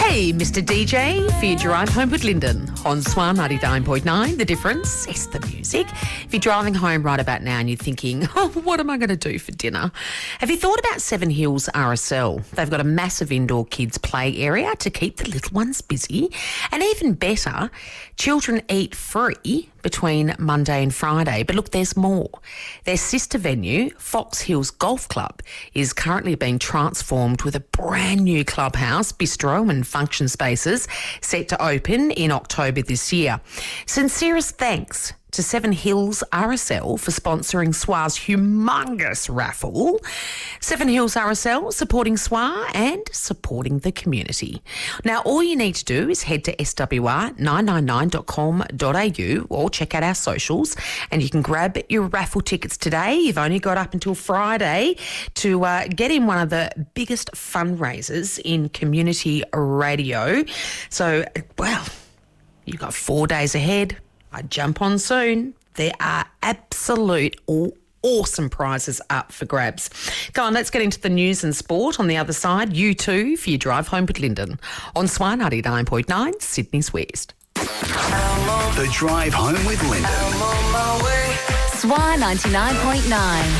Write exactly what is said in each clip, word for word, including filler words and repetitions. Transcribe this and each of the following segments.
Hey, Mister D J, for your drive home with Lyndon on Swan ninety-nine point nine. The difference is the music. If you're driving home right about now and you're thinking, oh, what am I going to do for dinner? Have you thought about Seven Hills R S L? They've got a massive indoor kids play area to keep the little ones busy. And even better, children eat free between Monday and Friday. But look, there's more. Their sister venue, Fox Hills Golf Club, is currently being transformed with a brand new clubhouse, bistro and function spaces set to open in October this year. Sincerest thanks to Seven Hills R S L for sponsoring S W A's humongous raffle. Seven Hills R S L supporting S W A and supporting the community. Now, all you need to do is head to S W R nine nine nine dot com dot a u or check out our socials and you can grab your raffle tickets today. You've only got up until Friday to uh, get in one of the biggest fundraisers in community radio. So, well, you've got four days ahead. I'd jump on soon. There are absolute aw- awesome prizes up for grabs. Go on, let's get into the news and sport on the other side. You too, for your drive home with Lyndon on Swan ninety-nine point nine, Sydney's West. The drive home with Lyndon. Swan ninety-nine point nine.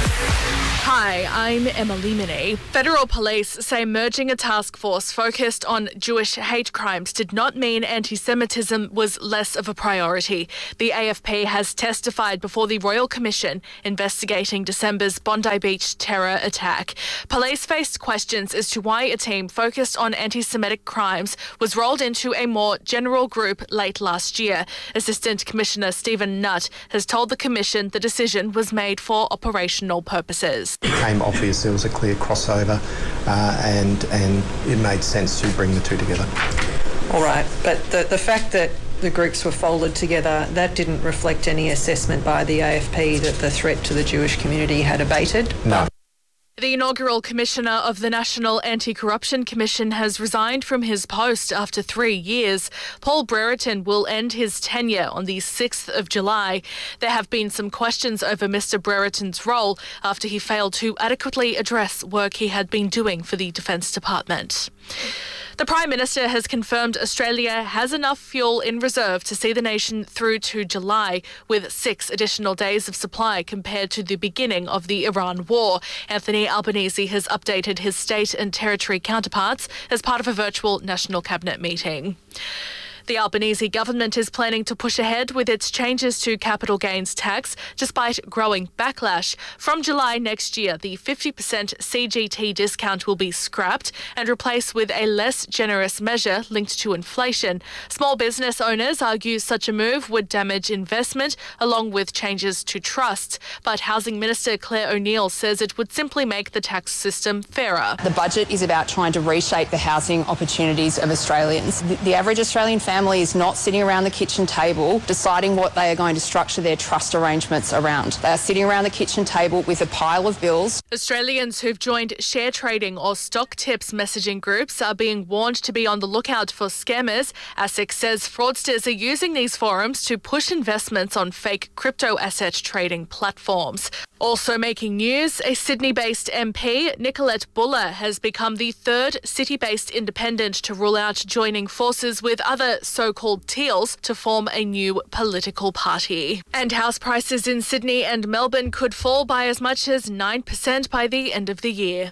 Hi, I'm Emily Minnie. Federal police say merging a task force focused on Jewish hate crimes did not mean anti-Semitism was less of a priority. The A F P has testified before the Royal Commission investigating December's Bondi Beach terror attack. Police faced questions as to why a team focused on anti-Semitic crimes was rolled into a more general group late last year. Assistant Commissioner Stephen Nutt has told the Commission the decision was made for operational purposes. It became obvious there was a clear crossover uh, and and it made sense to bring the two together. All right, but the, the fact that the groups were folded together, that didn't reflect any assessment by the A F P that the threat to the Jewish community had abated? No. The inaugural Commissioner of the National Anti-Corruption Commission has resigned from his post after three years. Paul Brereton will end his tenure on the sixth of July. There have been some questions over Mister Brereton's role after he failed to adequately address work he had been doing for the Defence Department. The Prime Minister has confirmed Australia has enough fuel in reserve to see the nation through to July, with six additional days of supply compared to the beginning of the Iran war. Anthony Albanese has updated his state and territory counterparts as part of a virtual National Cabinet meeting. The Albanese government is planning to push ahead with its changes to capital gains tax despite growing backlash. From July next year, the fifty percent C G T discount will be scrapped and replaced with a less generous measure linked to inflation. Small business owners argue such a move would damage investment along with changes to trusts. But Housing Minister Claire O'Neill says it would simply make the tax system fairer. The budget is about trying to reshape the housing opportunities of Australians. The, the average Australian family Family is not sitting around the kitchen table deciding what they are going to structure their trust arrangements around. They are sitting around the kitchen table with a pile of bills. Australians who've joined share trading or stock tips messaging groups are being warned to be on the lookout for scammers. ASIC says fraudsters are using these forums to push investments on fake crypto asset trading platforms. Also making news, a Sydney-based M P, Nicolette Buller, has become the third city-based independent to rule out joining forces with other so-called teals to form a new political party. And house prices in Sydney and Melbourne could fall by as much as nine percent by the end of the year.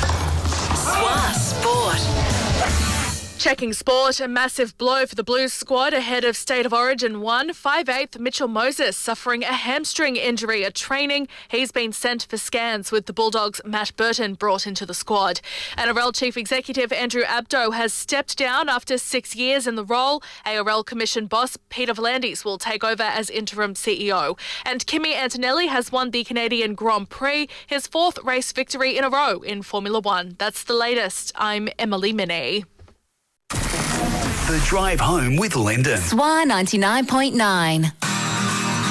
S W A Sport. Checking sport, a massive blow for the Blues squad ahead of State of Origin one. five eighth Mitchell Moses suffering a hamstring injury at training. He's been sent for scans with the Bulldogs' Matt Burton brought into the squad. N R L Chief Executive Andrew Abdo has stepped down after six years in the role. A R L Commission boss Peter V'landys will take over as interim C E O. And Kimi Antonelli has won the Canadian Grand Prix, his fourth race victory in a row in Formula One. That's the latest. I'm Emily Minnie. The drive home with Lyndon. S W A ninety-nine point nine.